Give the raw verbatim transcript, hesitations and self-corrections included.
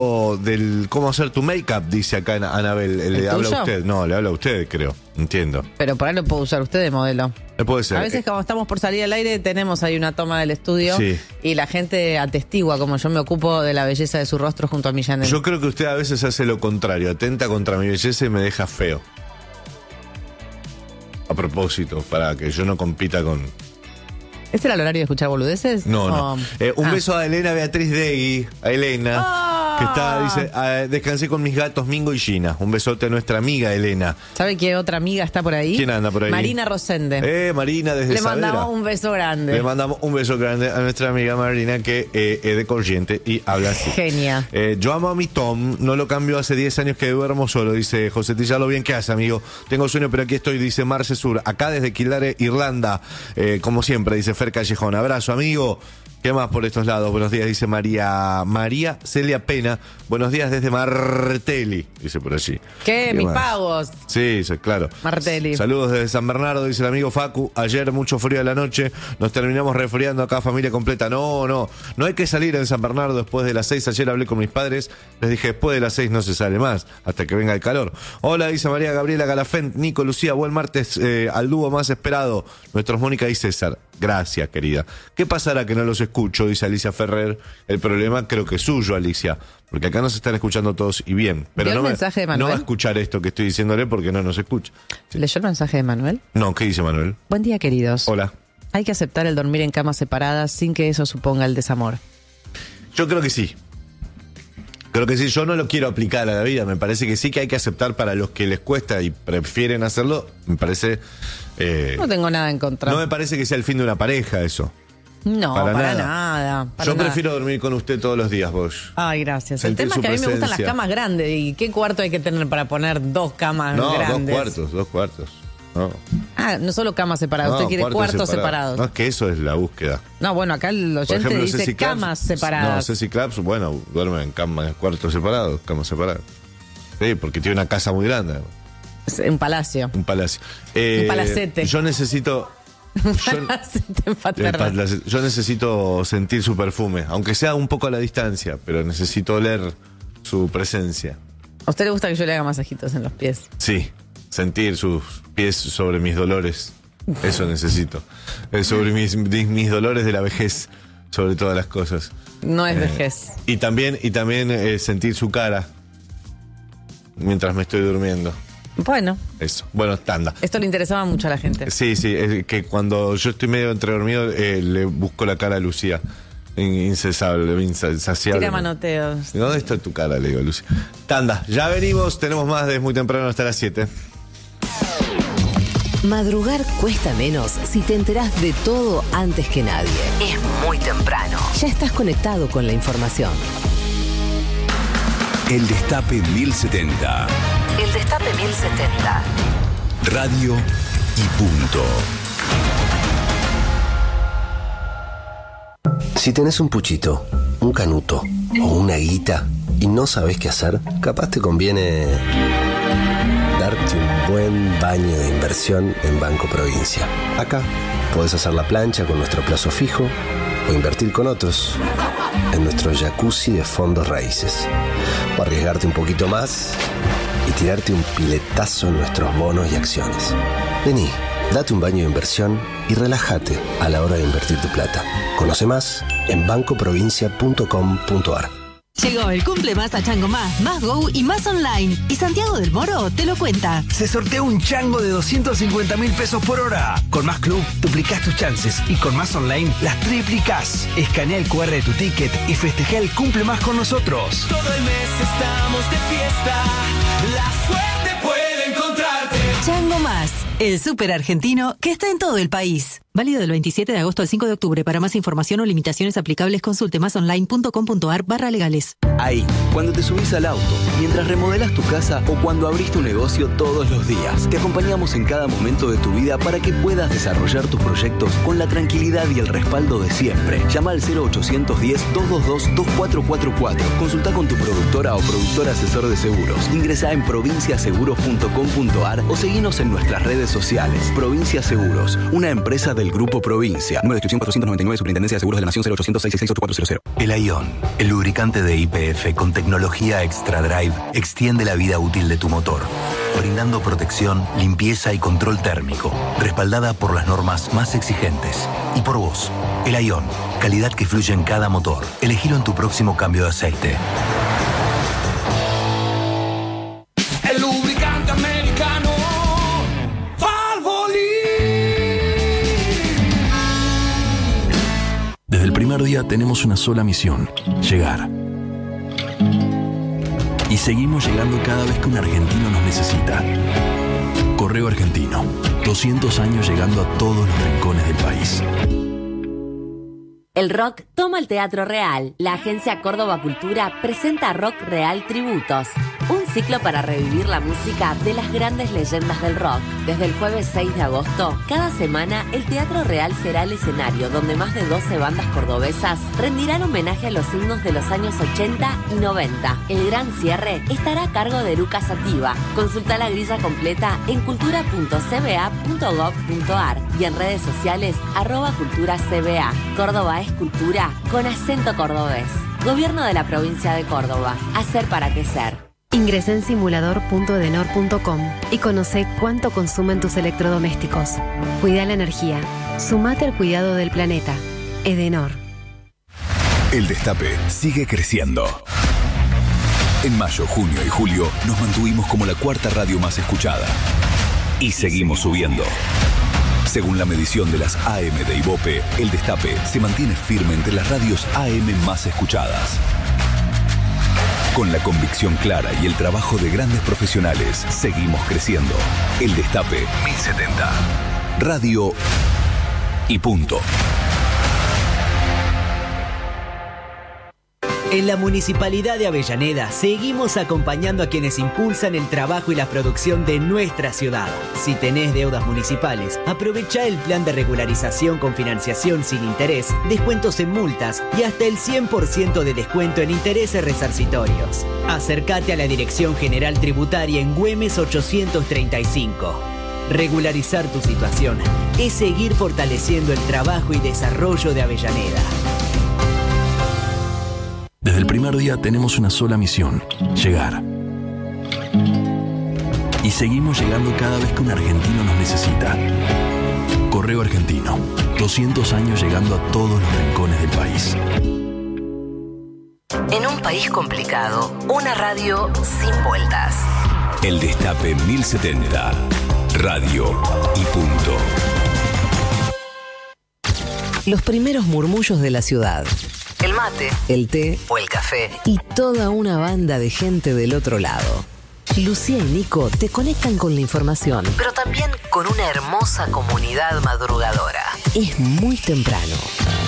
del cómo hacer tu make-up, dice acá Anabel. ¿Le habla a usted? No, le habla a usted, creo. Entiendo. Pero por ahí lo puede usar usted de modelo. No puede ser. A veces, como estamos por salir al aire, tenemos ahí una toma del estudio. Sí. Y la gente atestigua como yo me ocupo de la belleza de su rostro junto a Millán. Yo creo que usted a veces hace lo contrario. Atenta contra mi belleza y me deja feo. A propósito, para que yo no compita con... ¿Este era el horario de escuchar boludeces? No, no. Oh. Eh, un ah. beso a Elena Beatriz Degui, a Elena, oh. que está, dice, ah, descansé con mis gatos Mingo y Gina. Un besote a nuestra amiga Elena. ¿Sabe qué otra amiga está por ahí? ¿Quién anda por ahí? Marina Rosende. Eh, Marina desde Le Saavedra. mandamos un beso grande. Le mandamos un beso grande a nuestra amiga Marina, que eh, es de Corriente y habla así. Genia. Eh, yo amo a mi Tom, no lo cambio hace diez años que duermo solo, dice José Tillalo. Bien, ¿qué hace, amigo? Tengo sueño, pero aquí estoy, dice Marce Sur. Acá desde Kildare, Irlanda. Eh, como siempre, dice Fer Callejón. Abrazo, amigo. ¿Qué más por estos lados? Buenos días, dice María María Celia Pena. Buenos días desde Martelli, dice por allí. ¿Qué? ¿Qué Mis más? pagos. Sí, sí, claro. Martelli. Saludos desde San Bernardo, dice el amigo Facu. Ayer mucho frío de la noche, nos terminamos resfriando acá, familia completa. No, no, no hay que salir en San Bernardo después de las seis. Ayer hablé con mis padres, les dije, después de las seis no se sale más, hasta que venga el calor. Hola, dice María Gabriela Galafent, Nico, Lucía, buen martes eh, al dúo más esperado, nuestros Mónica y César. Gracias, querida. ¿Qué pasará que no los escucho? Dice Alicia Ferrer. El problema creo que es suyo, Alicia, porque acá nos están escuchando todos y bien. Pero ¿Vio no, el me, mensaje de Manuel? no va a escuchar esto que estoy diciéndole porque no nos escucha. Sí. ¿Leyó el mensaje de Manuel? No, ¿qué dice Manuel? Buen día, queridos. Hola. Hay que aceptar el dormir en camas separadas sin que eso suponga el desamor. Yo creo que sí. Creo que sí, yo no lo quiero aplicar a la vida. Me parece que sí que hay que aceptar para los que les cuesta y prefieren hacerlo. Me parece... Eh, no tengo nada en contra. No me parece que sea el fin de una pareja eso. No, para, para nada. nada para yo nada. prefiero dormir con usted todos los días, vos. Ay, gracias. Sentir el tema es que a mí presencia. me gustan las camas grandes. ¿Y qué cuarto hay que tener para poner dos camas no, grandes? No, dos cuartos, dos cuartos. No. Ah, no solo camas separadas, no, usted quiere cuartos, cuartos separados. separados. No, es que eso es la búsqueda. No, bueno, acá el oyente ejemplo, dice Ceci camas Claps, separadas. No, Ceci Claps, bueno, duerme en camas, cuartos separados, camas separadas. Sí, porque tiene una casa muy grande. Un palacio. Un palacio. Eh, un palacete. Yo necesito... Un palacete en Paterna. Yo necesito sentir su perfume, aunque sea un poco a la distancia, pero necesito oler su presencia. ¿A usted le gusta que yo le haga masajitos en los pies? Sí, sentir sus pies sobre mis dolores. Eso necesito. Eh, sobre mis, mis dolores de la vejez, sobre todas las cosas. No es eh, vejez. Y también, y también eh, sentir su cara mientras me estoy durmiendo. Bueno. Eso. Bueno, tanda. Esto le interesaba mucho a la gente. Sí, sí, es que cuando yo estoy medio entredormido eh, le busco la cara a Lucía. Incesable, insaciable. Tira manoteos. ¿Dónde está tu cara? Le digo, Lucía. Tanda, ya venimos, tenemos más desde muy temprano hasta las siete. Madrugar cuesta menos si te enterás de todo antes que nadie. Es muy temprano. Ya estás conectado con la información. El Destape mil setenta. El Destape mil setenta. Radio y punto. Si tenés un puchito, un canuto o una guita y no sabés qué hacer, capaz te conviene darte un buen baño de inversión en Banco Provincia. Acá podés hacer la plancha con nuestro plazo fijo o invertir con otros en nuestro jacuzzi de fondos raíces. O arriesgarte un poquito más y tirarte un piletazo en nuestros bonos y acciones. Vení, date un baño de inversión y relájate a la hora de invertir tu plata. Conoce más en banco provincia punto com punto ar. Llegó el cumple más a Chango Más, Más Go y Más Online. Y Santiago del Moro te lo cuenta. Se sortea un chango de doscientos cincuenta mil pesos por hora. Con Más Club duplicás tus chances y con Más Online las triplicás. Escanea el cu erre de tu ticket y festeja el cumple más con nosotros. Todo el mes estamos de fiesta. La suerte puede encontrarte. Chango Más, el súper argentino que está en todo el país. Válido del veintisiete de agosto al cinco de octubre. Para más información o limitaciones aplicables, consulte masonline punto com punto ar barra legales. Ahí, cuando te subís al auto, mientras remodelas tu casa o cuando abrís tu negocio todos los días. Te acompañamos en cada momento de tu vida para que puedas desarrollar tus proyectos con la tranquilidad y el respaldo de siempre. Llama al cero ochocientos diez, doscientos veintidós, veinticuatro cuarenta y cuatro. Consulta con tu productora o productor asesor de seguros. Ingresá en provincia seguros punto com punto ar o seguinos en nuestras redes sociales. Provincia Seguros, una empresa de del Grupo Provincia. Número de inscripción cuatrocientos noventa y nueve, Superintendencia de Seguros de la Nación, cero ochocientos seiscientos sesenta y seis, ochenta y cuatro cero cero. El Ion, el lubricante de Y P F con tecnología Extra Drive, extiende la vida útil de tu motor, brindando protección, limpieza y control térmico, respaldada por las normas más exigentes. Y por vos, el Ion, calidad que fluye en cada motor. Elegilo en tu próximo cambio de aceite. El lubricante americano Valvoline. Desde el primer día tenemos una sola misión: llegar. Y seguimos llegando cada vez que un argentino nos necesita. Correo Argentino, doscientos años llegando a todos los rincones del país. El rock toma el Teatro Real. La agencia Córdoba Cultura presenta Rock Real Tributos, un ciclo para revivir la música de las grandes leyendas del rock. Desde el jueves seis de agosto, cada semana el Teatro Real será el escenario donde más de doce bandas cordobesas rendirán homenaje a los himnos de los años ochenta y noventa. El gran cierre estará a cargo de Lucas Sativa. Consulta la grilla completa en cultura punto c b a punto gov punto a r y en redes sociales arroba cultura c b a. Córdoba es cultura con acento cordobés. Gobierno de la provincia de Córdoba. Hacer para crecer. Ingresá en simulador punto edenor punto com y conoce cuánto consumen tus electrodomésticos. Cuida la energía. Sumate al cuidado del planeta. Edenor. El Destape sigue creciendo. En mayo, junio y julio nos mantuvimos como la cuarta radio más escuchada. Y seguimos subiendo. Según la medición de las A M de Ibope, El Destape se mantiene firme entre las radios A M más escuchadas. Con la convicción clara y el trabajo de grandes profesionales, seguimos creciendo. El Destape mil setenta. Radio y punto. En la Municipalidad de Avellaneda seguimos acompañando a quienes impulsan el trabajo y la producción de nuestra ciudad. Si tenés deudas municipales, aprovecha el plan de regularización con financiación sin interés, descuentos en multas y hasta el cien por ciento de descuento en intereses resarcitorios. Acércate a la Dirección General Tributaria en Güemes ochocientos treinta y cinco. Regularizar tu situación es seguir fortaleciendo el trabajo y desarrollo de Avellaneda. Desde el primer día tenemos una sola misión: llegar. Y seguimos llegando cada vez que un argentino nos necesita. Correo Argentino, doscientos años llegando a todos los rincones del país. En un país complicado, una radio sin vueltas. El Destape mil setenta. Radio y punto. Los primeros murmullos de la ciudad. El mate, el té o el café y toda una banda de gente del otro lado. Lucía y Nico te conectan con la información, pero también con una hermosa comunidad madrugadora. Es muy temprano.